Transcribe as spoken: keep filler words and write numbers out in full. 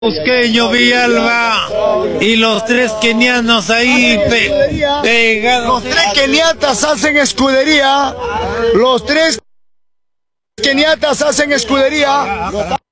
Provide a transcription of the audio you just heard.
Busqueño, Villalba y los tres kenianos ahí pe pegados. Los tres keniatas hacen escudería. Los tres keniatas hacen escudería.